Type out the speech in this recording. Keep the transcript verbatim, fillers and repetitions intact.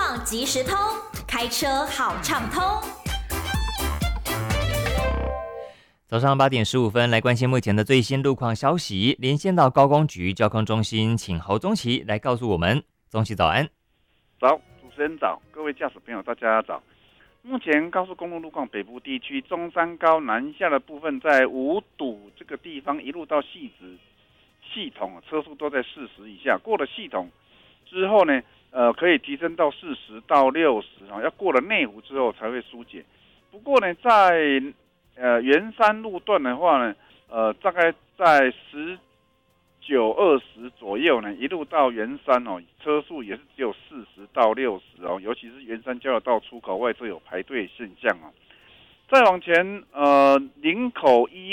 况即时通，开车好畅通。 早上八点十五分，来关心目前的最新路况消息。连线到高工局交通中心，请侯宗奇来告诉我们。宗奇早安。 早，主持人早，各位驾驶朋友大家早。目前高速公路路况，北部地区中山高南下的部分，在五堵这个地方一路到汐止系统，车速都在四十以下。过了系统之后呢，呃，可以提升到四十到六十啊，要过了内湖之后才会疏解。不过呢，在呃圆山路段的话呢，呃，大概在十九二十左右呢，一路到圆山哦，车速也是只有四十到六十哦，尤其是圆山交流道出口外侧有排队现象哦。再往前，呃，林口一